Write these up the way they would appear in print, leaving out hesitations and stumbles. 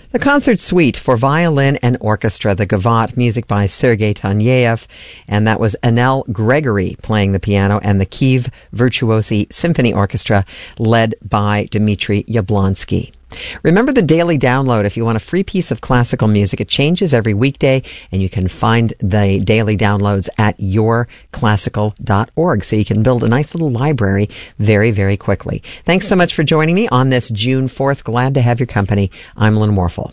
The concert suite for violin and orchestra, the Gavotte, music by Sergei Taneyev, and that was Anel Gregory playing the piano, and the Kiev Virtuosi Symphony Orchestra led by Dmitry Yablonsky. Remember the daily download. If you want a free piece of classical music, it changes every weekday, and you can find the daily downloads at yourclassical.org, so you can build a nice little library very, very quickly. Thanks so much for joining me on this June 4th. Glad to have your company. I'm Lynn Warfel.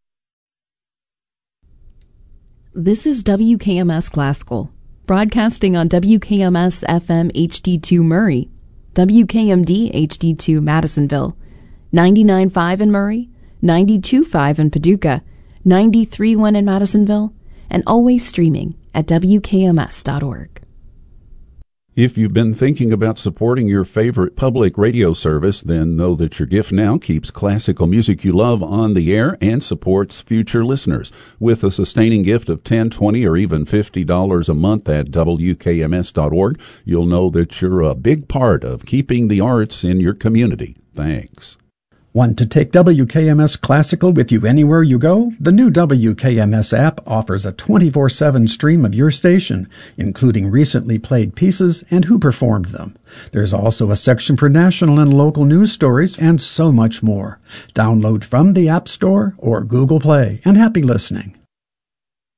This is WKMS Classical, broadcasting on WKMS FM HD2 Murray, WKMD HD2 Madisonville, 99.5 in Murray, 92.5 in Paducah, 93.1 in Madisonville, and always streaming at WKMS.org. If you've been thinking about supporting your favorite public radio service, then know that your gift now keeps classical music you love on the air and supports future listeners. With a sustaining gift of $10, $20, or even $50 a month at WKMS.org, you'll know that you're a big part of keeping the arts in your community. Thanks. Want to take WKMS Classical with you anywhere you go? The new WKMS app offers a 24/7 stream of your station, including recently played pieces and who performed them. There's also a section for national and local news stories and so much more. Download from the App Store or Google Play, and happy listening.